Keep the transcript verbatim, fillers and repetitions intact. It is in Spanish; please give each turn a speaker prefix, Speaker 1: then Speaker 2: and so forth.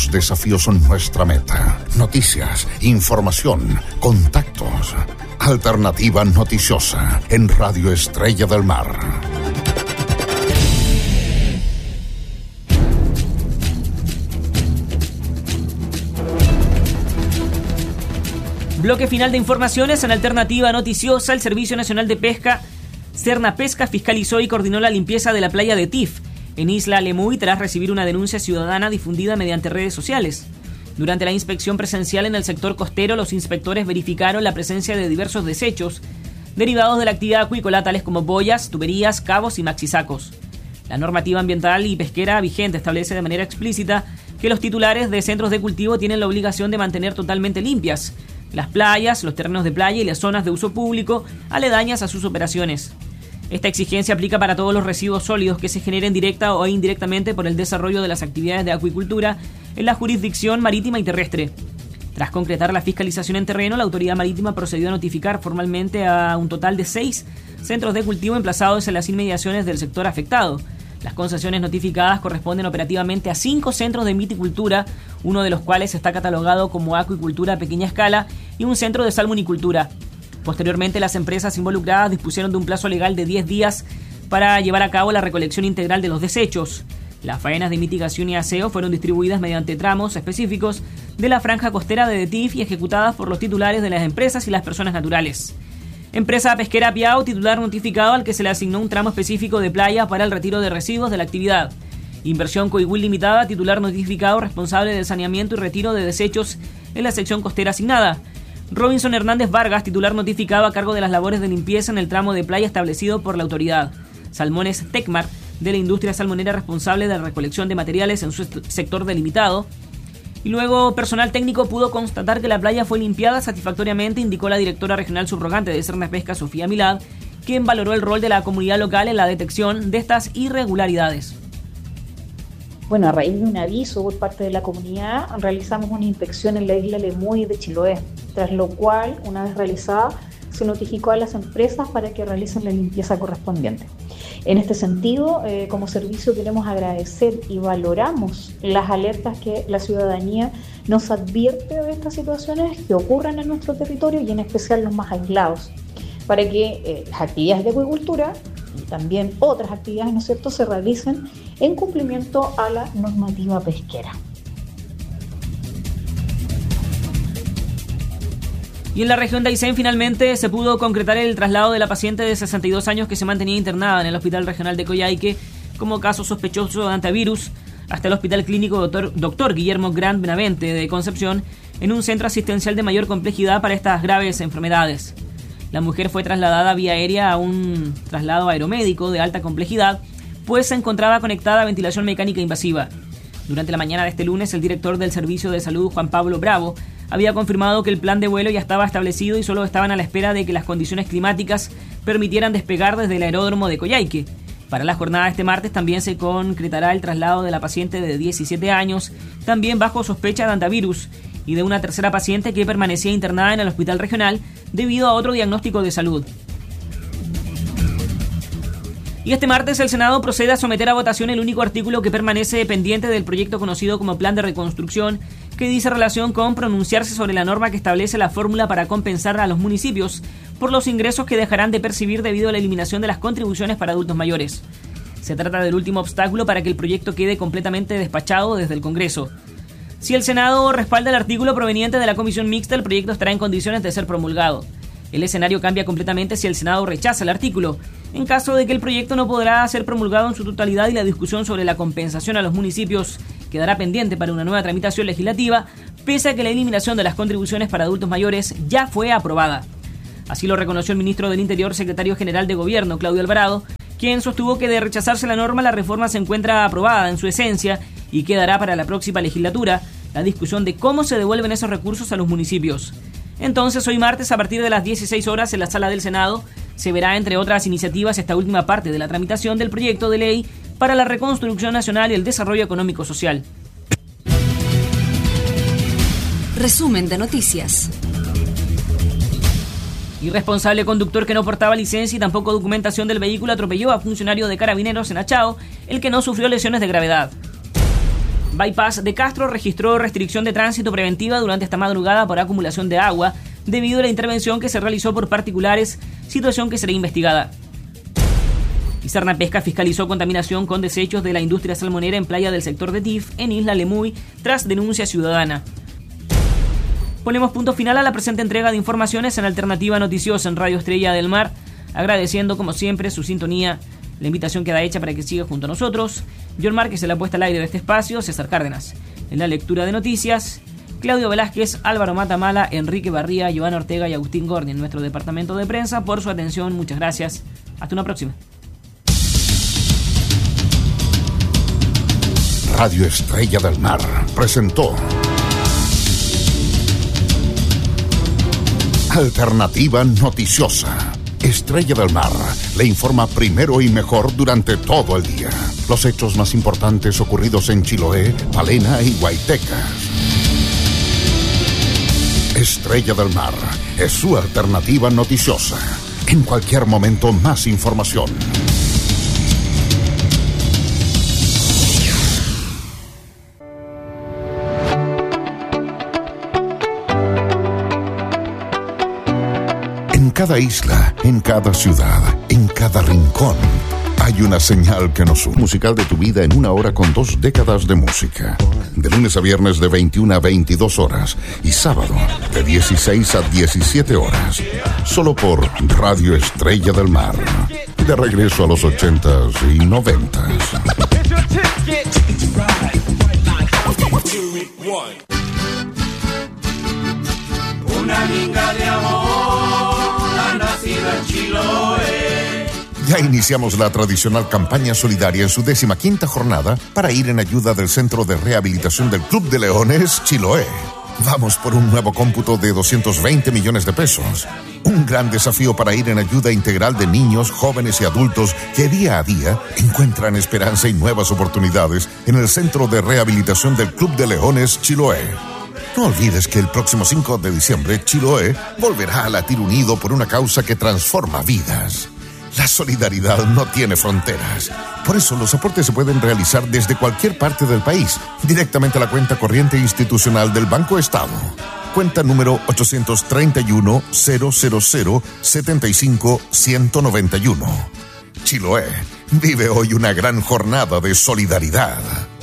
Speaker 1: Los desafíos son nuestra meta. Noticias, información, contactos. Alternativa Noticiosa en Radio Estrella del Mar.
Speaker 2: Bloque final de informaciones en Alternativa Noticiosa. El Servicio Nacional de Pesca, Cernapesca, fiscalizó y coordinó la limpieza de la playa de Tif, en Isla Lemuy, tras recibir una denuncia ciudadana difundida mediante redes sociales. Durante la inspección presencial en el sector costero, los inspectores verificaron la presencia de diversos desechos derivados de la actividad acuícola, tales como boyas, tuberías, cabos y maxisacos. La normativa ambiental y pesquera vigente establece de manera explícita que los titulares de centros de cultivo tienen la obligación de mantener totalmente limpias las playas, los terrenos de playa y las zonas de uso público aledañas a sus operaciones. Esta exigencia aplica para todos los residuos sólidos que se generen directa o indirectamente por el desarrollo de las actividades de acuicultura en la jurisdicción marítima y terrestre. Tras concretar la fiscalización en terreno, la autoridad marítima procedió a notificar formalmente a un total de seis centros de cultivo emplazados en las inmediaciones del sector afectado. Las concesiones notificadas corresponden operativamente a cinco centros de viticultura, uno de los cuales está catalogado como acuicultura a pequeña escala, y un centro de salmonicultura. Posteriormente, las empresas involucradas dispusieron de un plazo legal de diez días para llevar a cabo la recolección integral de los desechos. Las faenas de mitigación y aseo fueron distribuidas mediante tramos específicos de la franja costera de Tif y ejecutadas por los titulares de las empresas y las personas naturales. Empresa Pesquera Piao, titular notificado al que se le asignó un tramo específico de playa para el retiro de residuos de la actividad. Inversión Coihuil Limitada, titular notificado responsable del saneamiento y retiro de desechos en la sección costera asignada. Robinson Hernández Vargas, titular notificado a cargo de las labores de limpieza en el tramo de playa establecido por la autoridad. Salmones Tecmar, de la industria salmonera responsable de la recolección de materiales en su sector delimitado. Y luego, personal técnico pudo constatar que la playa fue limpiada satisfactoriamente, indicó la directora regional subrogante de Cernapesca, Sofía Milad, quien valoró el rol de la comunidad local en la detección de estas irregularidades.
Speaker 3: Bueno, a raíz de un aviso por parte de la comunidad, realizamos una inspección en la isla Lemuy de Chiloé, tras lo cual, una vez realizada, se notificó a las empresas para que realicen la limpieza correspondiente. En este sentido, eh, como servicio queremos agradecer y valoramos las alertas que la ciudadanía nos advierte de estas situaciones que ocurren en nuestro territorio y en especial los más aislados, para que eh, las actividades de acuicultura y también otras actividades, ¿no es cierto?, se realicen en cumplimiento a la normativa pesquera.
Speaker 2: Y en la región de Aysén finalmente se pudo concretar el traslado de la paciente de sesenta y dos años que se mantenía internada en el Hospital Regional de Coyhaique como caso sospechoso de antivirus hasta el Hospital Clínico Doctor, Doctor Guillermo Grant Benavente de Concepción, en un centro asistencial de mayor complejidad para estas graves enfermedades. La mujer fue trasladada vía aérea a un traslado aeromédico de alta complejidad, pues se encontraba conectada a ventilación mecánica invasiva. Durante la mañana de este lunes, el director del Servicio de Salud, Juan Pablo Bravo, había confirmado que el plan de vuelo ya estaba establecido y solo estaban a la espera de que las condiciones climáticas permitieran despegar desde el aeródromo de Coyhaique. Para la jornada de este martes también se concretará el traslado de la paciente de diecisiete años, también bajo sospecha de antivirus, y de una tercera paciente que permanecía internada en el hospital regional debido a otro diagnóstico de salud. Y este martes el Senado procede a someter a votación el único artículo que permanece pendiente del proyecto conocido como Plan de Reconstrucción, que dice relación con pronunciarse sobre la norma que establece la fórmula para compensar a los municipios por los ingresos que dejarán de percibir debido a la eliminación de las contribuciones para adultos mayores. Se trata del último obstáculo para que el proyecto quede completamente despachado desde el Congreso. Si el Senado respalda el artículo proveniente de la comisión mixta, el proyecto estará en condiciones de ser promulgado. El escenario cambia completamente si el Senado rechaza el artículo. En caso de que el proyecto no podrá ser promulgado en su totalidad y la discusión sobre la compensación a los municipios quedará pendiente para una nueva tramitación legislativa, pese a que la eliminación de las contribuciones para adultos mayores ya fue aprobada. Así lo reconoció el ministro del Interior, secretario general de Gobierno, Claudio Alvarado, quien sostuvo que de rechazarse la norma, la reforma se encuentra aprobada en su esencia y quedará para la próxima legislatura la discusión de cómo se devuelven esos recursos a los municipios. Entonces, hoy martes, a partir de las dieciséis horas, en la sala del Senado, se verá, entre otras iniciativas, esta última parte de la tramitación del proyecto de ley para la reconstrucción nacional y el desarrollo económico social.
Speaker 4: Resumen de noticias.
Speaker 2: Irresponsable conductor que no portaba licencia y tampoco documentación del vehículo atropelló a funcionario de Carabineros en Achao, el que no sufrió lesiones de gravedad. Bypass de Castro registró restricción de tránsito preventiva durante esta madrugada por acumulación de agua debido a la intervención que se realizó por particulares, situación que será investigada. Y Serna Pesca fiscalizó contaminación con desechos de la industria salmonera en playa del sector de Tif, en Isla Lemuy, tras denuncia ciudadana. Ponemos punto final a la presente entrega de informaciones en Alternativa Noticiosa en Radio Estrella del Mar, agradeciendo como siempre su sintonía. La invitación queda hecha para que siga junto a nosotros. John Márquez en la puesta al aire de este espacio, César Cárdenas en la lectura de noticias, Claudio Velázquez, Álvaro Matamala, Enrique Barría, Giovanna Ortega y Agustín Gorni en nuestro departamento de prensa por su atención. Muchas gracias. Hasta una próxima.
Speaker 1: Radio Estrella del Mar presentó Alternativa Noticiosa. Estrella del Mar le informa primero y mejor durante todo el día. Los hechos más importantes ocurridos en Chiloé, Palena y Guaitecas. Estrella del Mar es su alternativa noticiosa. En cualquier momento, más información. En cada isla, en cada ciudad, en cada rincón, hay una señal que nos une. Musical de tu vida en una hora con dos décadas de música. De lunes a viernes de veintiuna a veintidós horas y sábado de dieciséis a diecisiete horas. Solo por Radio Estrella del Mar. De regreso a los ochentas y noventas.
Speaker 5: Una minga de amor ha nacido en Chiloé.
Speaker 1: Ya iniciamos la tradicional campaña solidaria en su décima quinta jornada para ir en ayuda del Centro de Rehabilitación del Club de Leones Chiloé. Vamos por un nuevo cómputo de doscientos veinte millones de pesos. Un gran desafío para ir en ayuda integral de niños, jóvenes y adultos que día a día encuentran esperanza y nuevas oportunidades en el Centro de Rehabilitación del Club de Leones Chiloé. No olvides que el próximo cinco de diciembre Chiloé volverá a latir unido por una causa que transforma vidas. La solidaridad no tiene fronteras. Por eso los aportes se pueden realizar desde cualquier parte del país, directamente a la cuenta corriente institucional del Banco Estado. Cuenta número ochocientos treinta y uno, cero cero cero, setenta y cinco, ciento noventa y uno. Chiloé vive hoy una gran jornada de solidaridad.